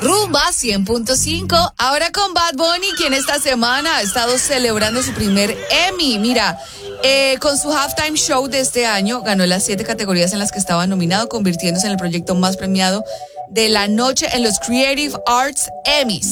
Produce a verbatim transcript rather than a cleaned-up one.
Rumba cien punto cinco, ahora con Bad Bunny, quien esta semana ha estado celebrando su primer Emmy. Mira, eh, con su halftime show de este año, ganó las siete categorías en las que estaba nominado, convirtiéndose en el proyecto más premiado de la noche en los Creative Arts Emmys.